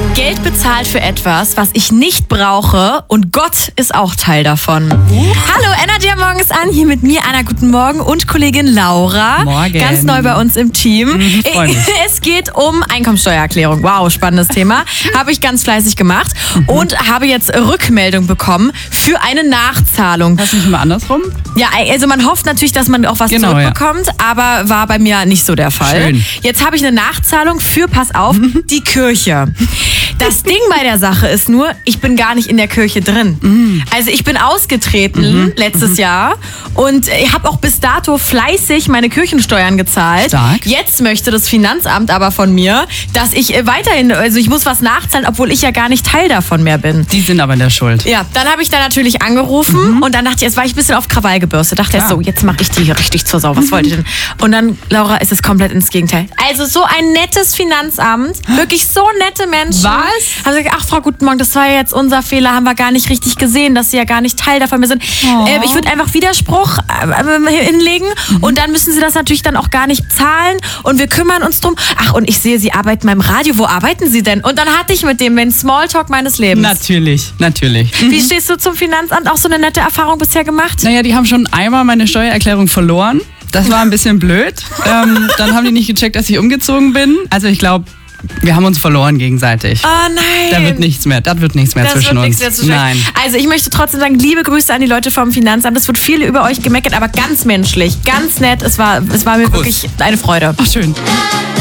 Geld bezahlt für etwas, was ich nicht brauche und Gott ist auch Teil davon. Hallo, Energy morgens an, hier mit mir, Anna, guten Morgen und Kollegin Laura. Morgen. Ganz neu bei uns im Team. Freu mich. Es geht um Einkommensteuererklärung. Wow, spannendes Thema. Habe ich ganz fleißig gemacht und habe jetzt Rückmeldung bekommen für eine Nachzahlung. Hast du nicht immer andersrum? Ja, also man hofft natürlich, dass man auch was zurückbekommt, aber war bei mir nicht so der Fall. Schön. Jetzt habe ich eine Nachzahlung für, pass auf, die Kirche. Das Ding bei der Sache ist nur, ich bin gar nicht in der Kirche drin. Also ich bin ausgetreten letztes Jahr und ich habe auch bis dato fleißig meine Kirchensteuern gezahlt. Stark. Jetzt möchte das Finanzamt aber von mir, dass ich weiterhin, also ich muss was nachzahlen, obwohl ich ja gar nicht Teil davon mehr bin. Die sind aber in der Schuld. Ja, dann habe ich da natürlich angerufen und dann dachte ich, jetzt war ich ein bisschen auf Krawall gebürstet. Dachte ich so, jetzt mache ich die hier richtig zur Sau. Was wollt ihr denn? Und dann, Laura, ist es komplett ins Gegenteil. Also so ein nettes Finanzamt, wirklich so nette Menschen. Was? Haben gesagt, ach Frau Guten Morgen, das war ja jetzt unser Fehler, haben wir gar nicht richtig gesehen, dass Sie ja gar nicht Teil davon mehr sind. Ich würde einfach Widerspruch hinlegen und dann müssen Sie das natürlich dann auch gar nicht zahlen und wir kümmern uns drum. Ach, und ich sehe, Sie arbeiten beim Radio. Wo arbeiten Sie denn? Und dann hatte ich mit dem den Smalltalk meines Lebens. Natürlich. Wie stehst du zum Finanzamt? Auch so eine nette Erfahrung bisher gemacht? Naja, die haben schon einmal meine Steuererklärung verloren. Das war ein bisschen blöd. Dann haben die nicht gecheckt, dass ich umgezogen bin. Also ich glaube, wir haben uns verloren gegenseitig. Oh nein. Das wird nichts mehr zwischen uns. Nein. Also ich möchte trotzdem sagen, liebe Grüße an die Leute vom Finanzamt. Es wird viel über euch gemeckert, aber ganz menschlich, ganz nett. Es war mir wirklich eine Freude. Ach, schön.